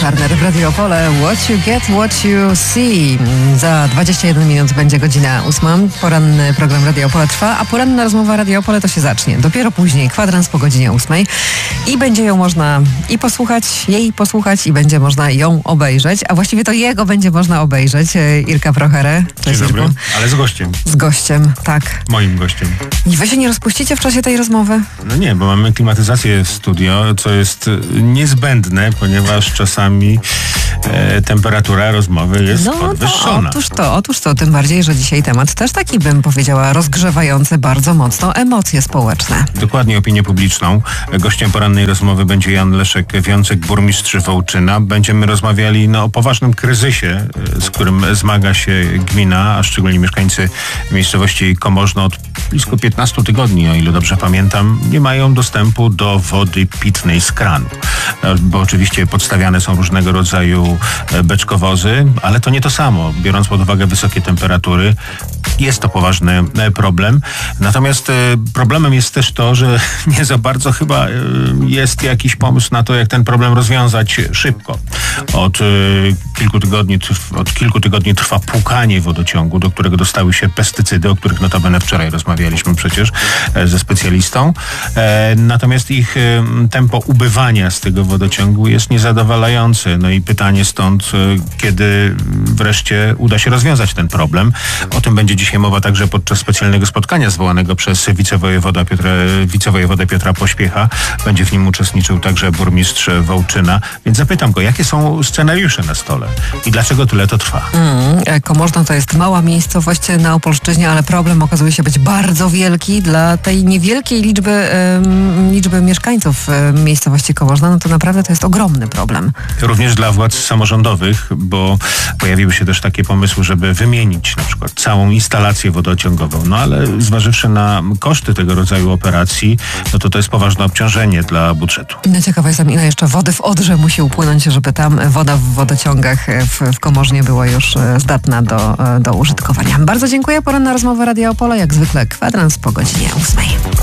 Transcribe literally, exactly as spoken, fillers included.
Turner w Radio Opole. What you get, what you see. Za dwadzieścia jeden minut będzie godzina ósma. Poranny program Radio Opole trwa, a poranna rozmowa Radio Opole to się zacznie. Dopiero później, kwadrans po godzinie ósmej. I będzie ją można i posłuchać, jej posłuchać i będzie można ją obejrzeć. A właściwie to jego będzie można obejrzeć. Irka Prochera. Cześć, dobry. Ale z gościem. Z gościem, tak. Moim gościem. I wy się nie rozpuścicie w czasie tej rozmowy? No nie, bo mamy klimatyzację w studio, co jest niezbędne, ponieważ czasami e, temperatura rozmowy jest no, podwyższona. To, otóż to, otóż to, tym bardziej, że dzisiaj temat też taki, bym powiedziała, rozgrzewający bardzo mocno emocje społeczne. Dokładnie, opinię publiczną. Gościem porannej rozmowy będzie Jan Leszek Wiącek, burmistrz Wołczyna. Będziemy rozmawiali no, o poważnym kryzysie, z którym zmaga się gmina, a szczególnie mieszkańcy miejscowości Komorzno od blisko piętnastu tygodni, o ile dobrze pamiętam, nie mają dostępu do wody pitnej z kranu. Bo oczywiście podstawiane są różnego rodzaju beczkowozy, ale to nie to samo. Biorąc pod uwagę wysokie temperatury, jest to poważny problem. Natomiast problemem jest też to, że nie za bardzo chyba jest jakiś pomysł na to, jak ten problem rozwiązać szybko. Od kilku tygodni, od kilku tygodni trwa płukanie wodociągu, do którego dostały się pestycydy, o których notabene wczoraj rozmawialiśmy przecież ze specjalistą. Natomiast ich tempo ubywania z tego wodociągu jest niezadowalające. No i pytanie stąd, kiedy wreszcie uda się rozwiązać ten problem. O tym będzie dzisiaj mowa także podczas specjalnego spotkania zwołanego przez wicewojewoda Piotra, wicewojewodę Piotra Pośpiecha. Będzie w nim uczestniczył także burmistrz Wołczyna. Więc zapytam go, jakie są scenariusze na stole i dlaczego tyle to trwa? Mm, Komorzno to jest mała miejscowość na Opolszczyźnie, ale problem okazuje się być bardzo wielki dla tej niewielkiej liczby, um, liczby mieszkańców um, miejscowości Komorzno. No to naprawdę to jest ogromny problem. Również dla władz samorządowych, bo pojawiły się też takie pomysły, żeby wymienić na przykład całą instalację wodociągową. No ale zważywszy na koszty tego rodzaju operacji, no to to jest poważne obciążenie dla budżetu. No ciekawa jestem, ile jeszcze wody w Odrze musi upłynąć, żeby tam woda w wodociągach w, w Komorznie była już zdatna do, do użytkowania. Bardzo dziękuję. Poranna rozmowa Radia Opole, jak zwykle kwadrans po godzinie ósmej.